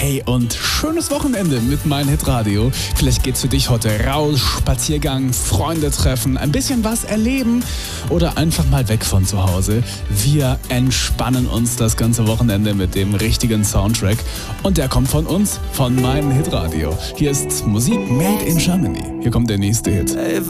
Hey, und schönes Wochenende mit Mein Hitradio. Vielleicht geht's für dich heute raus, Spaziergang, Freunde treffen, ein bisschen was erleben oder einfach mal weg von zu Hause. Wir entspannen uns das ganze Wochenende mit dem richtigen Soundtrack und der kommt von uns, von Mein Hitradio. Hier ist Musik made in Germany. Hier kommt der nächste Hit. Hey,